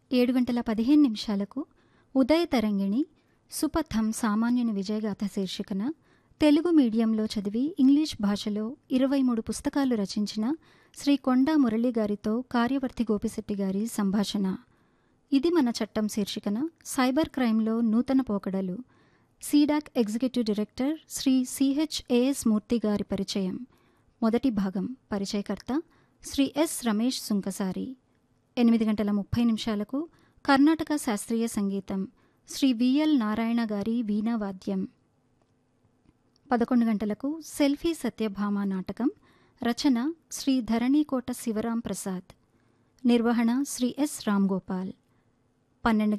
7:15 ఉదయ తరంగిణి సుపథం సామాన్యుని విజయగాథ శీర్షికన తెలుగు మీడియంలో చదివి ఇంగ్లీష్ భాషలో 23 పుస్తకాలు రచించిన శ్రీ కొండా మురళి గారితో కార్యవర్తి గోపిశెట్టి గారి సంభాషణ. ఇది మన చట్టం శీర్షికన సైబర్ క్రైమ్లో నూతన పోకడలు, C-DAC executive director Shri CHAS మూర్తి గారి పరిచయం. మొదటి భాగం. పరిచయకర్త శ్రీ S. రమేష్ సుంకసారి. 8:30 కర్ణాటక శాస్త్రీయ సంగీతం శ్రీ VL నారాయణ గారి వీణా వాద్యం. 11 సెల్ఫీ సత్యభామ నాటకం. రచన శ్రీ ధరణీకోట శివరాం ప్రసాద్. నిర్వహణ శ్రీ S. రామ్ గోపాల్. 12